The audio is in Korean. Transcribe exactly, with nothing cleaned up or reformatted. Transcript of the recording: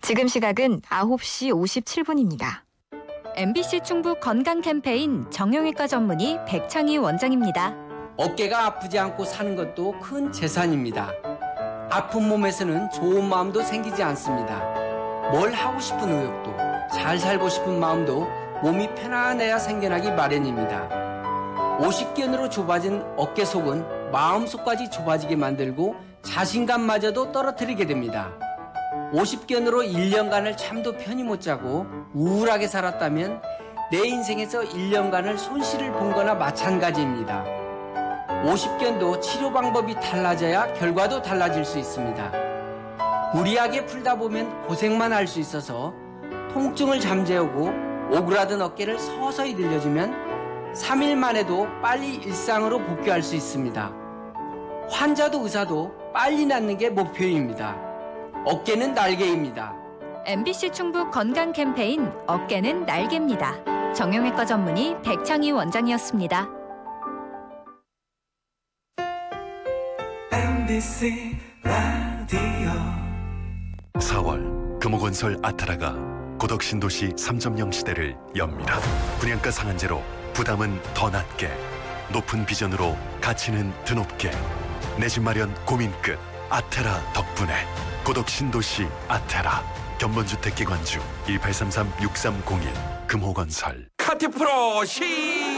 지금 시각은 아홉 시 오십칠 분입니다. 엠비씨 충북 건강 캠페인 정형외과 전문의 백창희 원장입니다. 어깨가 아프지 않고 사는 것도 큰 재산입니다. 아픈 몸에서는 좋은 마음도 생기지 않습니다. 뭘 하고 싶은 의욕도, 잘 살고 싶은 마음도 몸이 편안해야 생겨나기 마련입니다. 오십견으로 좁아진 어깨 속은 마음속까지 좁아지게 만들고 자신감마저도 떨어뜨리게 됩니다. 오십견으로 일 년간을 잠도 편히 못 자고 우울하게 살았다면 내 인생에서 일 년간을 손실을 본 거나 마찬가지입니다. 오십견도 치료 방법이 달라져야 결과도 달라질 수 있습니다. 무리하게 풀다 보면 고생만 할 수 있어서 통증을 잠재우고 오그라든 어깨를 서서히 늘려주면 삼 일 만에도 빨리 일상으로 복귀할 수 있습니다. 환자도 의사도 빨리 낫는 게 목표입니다. 어깨는 날개입니다. 엠비씨 충북 건강 캠페인 어깨는 날개입니다. 정형외과 전문의 백창희 원장이었습니다. 엠비씨 라디오 사월 금호건설 아타라가 고덕신도시 삼 점 영 시대를 엽니다. 분양가 상한제로 부담은 더 낮게, 높은 비전으로 가치는 드높게, 내 집 마련 고민 끝 아테라 덕분에 고덕신도시 아테라 견본주택 기관주 일팔삼삼 육삼공일 금호건설. 카티 프로 시